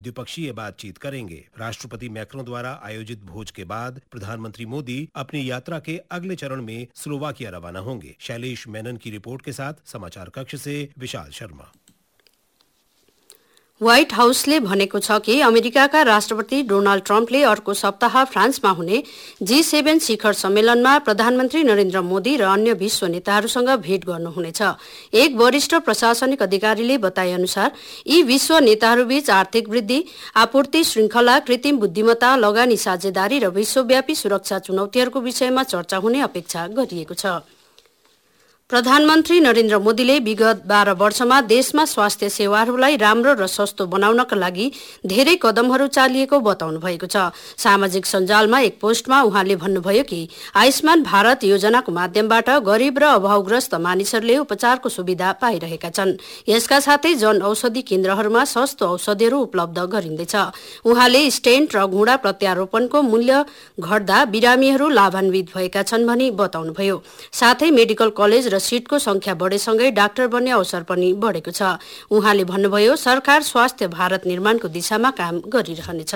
द्विपक्षीय बातचीत करेंगे। राष्ट्रपति मैक्रों द्वारा आयोजित भोज के बाद प्रधानमंत्री मोदी अपनी यात्रा के अगले चरण में स्लोवाकिया रवाना होंगे। शैलेश मेनन की रिपोर्ट के साथ समाचार कक्ष से विशाल शर्मा। व्हाइट हाउसले भनेको छ कि अमेरिकाका राष्ट्रपति डोनाल्ड ट्रम्पले अर्को सप्ताह फ्रान्समा हुने G7 शिखर सम्मेलनमा प्रधानमन्त्री नरेन्द्र मोदी र अन्य विश्व नेताहरूसँग भेट गर्नुहुनेछ। एक वरिष्ठ प्रशासनिक अधिकारीले बताए अनुसार यी विश्व नेताहरूबीच आर्थिक वृद्धि, आपूर्ति श्रृंखला, कृत्रिम बुद्धिमत्ता, लगानी साझेदारी र विश्वव्यापी सुरक्षा चुनौतीहरूको विषयमा चर्चा हुने अपेक्षा गरिएको छ। प्रधानमन्त्री नरेन्द्र मोदीले विगत 12 वर्षमा देशमा स्वास्थ्य सेवाहरूलाई राम्रो र सस्तो बनाउनका लागि धेरै कदमहरू चालिएको बताउनु भएको छ। सामाजिक सञ्जालमा एक पोस्टमा उहाँले भन्नुभयो कि आयुष्मान भारत योजनाको माध्यमबाट गरिब र अभावग्रस्त मानिसहरूले उपचारको सुविधा पाइरहेका छन्। यसका साथै जन औषधि केन्द्रहरूमा सस्तो औषधिहरू उपलब्ध गरिँदैछ। उहाँले स्टेन्ट र घुँडा प्रत्यारोपणको मूल्य घट्दा बिरामीहरू लाभान्वित भएका छन् भनी बताउनुभयो। साथै मेडिकल कलेज सीटको संख्या बढेसँगै डाक्टर बन्ने अवसर पनि बढेको छ। उहाँले भन्नुभयो सरकार स्वास्थ्य भारत निर्माणको दिशामा काम गरिरहनेछ।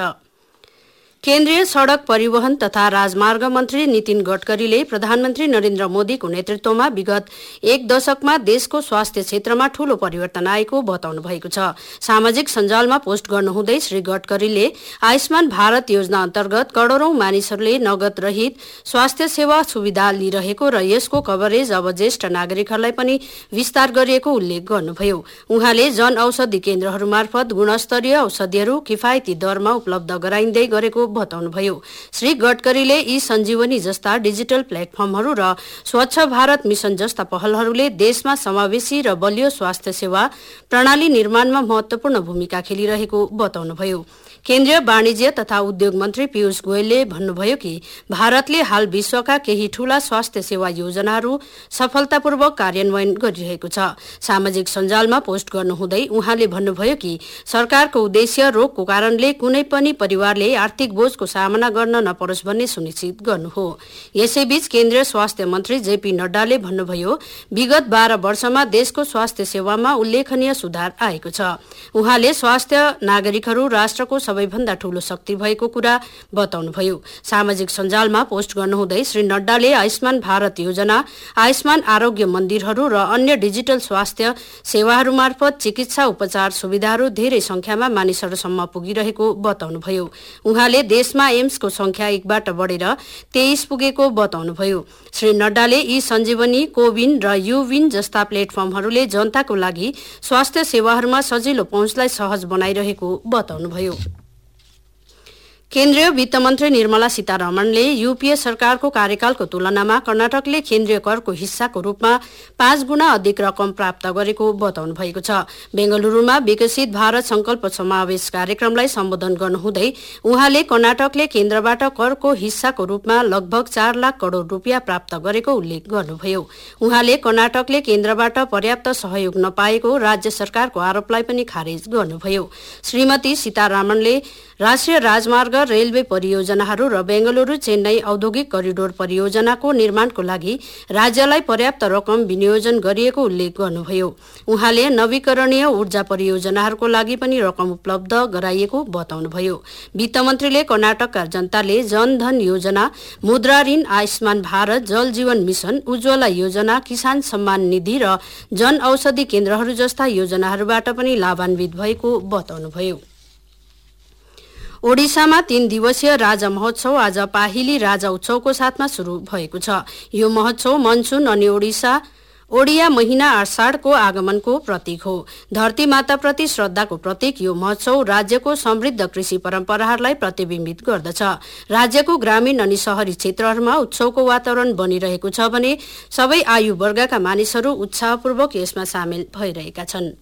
केन्द्रीय सड़क परिवहन तथा राजमार्ग मन्त्री नितिन गडकरीले प्रधानमन्त्री नरेन्द्र मोदीको नेतृत्वमा विगत एक दशकमा देशको स्वास्थ्य क्षेत्रमा ठूलो परिवर्तन आएको बताउनु भएको छ। सामाजिक सञ्जालमा पोस्ट गर्नुहुँदै श्री गडकरीले आयुष्मान भारत योजना अन्तर्गत करोड़ौं मानिसहरूले नगद रहित स्वास्थ्य सेवा सुविधा लिइरहेको र यसको कभरेज अब ज्येष्ठ नागरिकहरूलाई पनि विस्तार गरिएको उल्लेख गर्नुभयो। उहाँले जन औषधि केन्द्रहरू मार्फत गुणस्तरीय औषधिहरू किफायती दरमा उपलब्ध गराइँदै गरेको बताउनुभयो। श्री गडकरीले ई सञ्जीवनी जस्ता डिजिटल प्लेटफर्महरू र स्वच्छ भारत मिशन जस्ता पहलहरूले देशमा समावेशी र बलियो स्वास्थ्य सेवा प्रणाली निर्माणमा महत्वपूर्ण भूमिका खेलिरहेको बताउनुभयो। केन्द्रीय वाणिज्य तथा उद्योग मन्त्री पीयूष गोयलले भन्नुभयो कि भारतले हाल विश्वका केही ठूला स्वास्थ्य सेवा योजनाहरू सफलतापूर्वक कार्यान्वयन गरिरहेको छ। सामाजिक सञ्जालमा पोस्ट गर्नुहुँदै उहाँले भन्नुभयो कि सरकारको उद्देश्य रोगको कारणले कुनै पनि परिवारले आर्थिक बोझको सामना गर्न नपरोस् भन्ने सुनिश्चित गर्नु हो। यसैबीच केन्द्रीय स्वास्थ्य मन्त्री जेपी नड्डाले भन्नुभयो विगत 12 वर्षमा देशको स्वास्थ्य सेवामा उल्लेखनीय सुधार आएको छ। उहाँले स्वास्थ्य नागरिकहरू राष्ट्रको सबैभन्दा ठूलो शक्ति भएको कुरा बताउनुभयो। सामाजिक सञ्जालमा पोस्ट गर्नुहुँदै श्री नड्डाले आयुष्मान भारत योजना, आयुष्मान आरोग्य मन्दिरहरू र अन्य डिजिटल स्वास्थ्य सेवाहरू मार्फत चिकित्सा उपचार सुविधाहरू धेरै संख्यामा मानिसहरूसम्म पुगिरहेको बताउनुभयो। उहाँले देशमा एम्सको संख्या 1 बाट बढेर 23 पुगेको बताउनुभयो। श्री नड्डाले ई सञ्जीवनी, कोविन र युविन जस्ता प्लेटफर्महरूले जनताको लागि स्वास्थ्य सेवाहरूमा सजिलो पहुँचलाई सहज बनाइरहेको बताउनुभयो। केन्द्रीय वित्त मन्त्री निर्मला सीतारमणले यूपीए सरकारको कार्यकालको तुलनामा कर्नाटकले केन्द्रीय करको हिस्साको रूपमा 5 गुणा अधिक रकम प्राप्त गरेको बताउनु भएको छ। बेंगलुरूमा विकसित भारत संकल्प समावेश कार्यक्रमलाई सम्बोधन गर्नुहुँदै उहाँले कर्नाटकले केन्द्रबाट करको हिस्साको रूपमा लगभग 4 लाख करोड़ रुपियाँ प्राप्त गरेको उल्लेख गर्नुभयो। उहाँले कर्नाटकले केन्द्रबाट पर्याप्त सहयोग नपाएको राज्य सरकारको आरोपलाई पनि खारेज गर्नुभयो। श्रीमती सीतारमणले राष्ट्रिय राजमार्ग, रेलवे परियोजनाहरू र बेंगलुरू चेन्नई औद्योगिक करिडोर परियोजनाको निर्माणको लागि राज्यलाई पर्याप्त रकम विनियोजन गरिएको उल्लेख गर्नुभयो। उहाँले नवीकरणीय ऊर्जा परियोजनाहरूको लागि पनि रकम उपलब्ध गराइएको बताउनुभयो। वित्त मन्त्रीले कर्नाटकका जनताले जनधन योजना, मुद्रा ऋण, आयुष्मान भारत, जल जीवन मिशन, उज्ज्वला योजना, किसान सम्मान निधि र जन औषधि केन्द्रहरू जस्ता योजनाहरूबाट पनि लाभान्वित भएको बताउनुभयो। ओडिसामा 3 दिवसीय राजा महोत्सव आज पाहिली राजा उत्सवको साथमा शुरू भएको छ। यो महोत्सव मनसुन अनि ओडिया महिना आषाढको आगमनको प्रतीक हो। धरती माताप्रति श्रद्धाको प्रतीक यो महोत्सव राज्यको समृद्ध कृषि परम्पराहरूलाई प्रतिबिम्बित गर्दछ। राज्यको ग्रामीण अनि शहरी क्षेत्रहरूमा उत्सवको वातावरण बनिरहेको छ भने सबै आयु वर्गका मानिसहरू उत्साहपूर्वक यसमा सामेल भइरहेका छन्।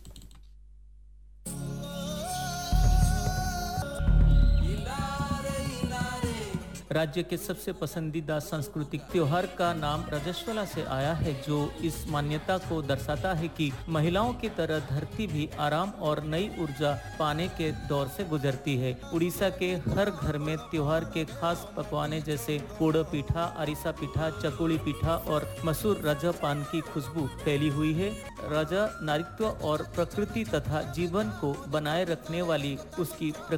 राज्य के सबसे पसंदीदा सांस्कृतिक त्योहार का नाम रजस्वला से आया है, जो इस मान्यता को दर्शाता है कि महिलाओं की तरह धरती भी आराम और नई ऊर्जा पाने के दौर से गुजरती है। उड़ीसा के हर घर में त्योहार के खास पकवाने जैसे पोड़ो पीठा, अरिसा पीठा, चकुली पीठा और मसूर रजा पान की खुशबू फैली हुई है। रजा नारीत्व और प्रकृति तथा जीवन को बनाए रखने वाली उसकी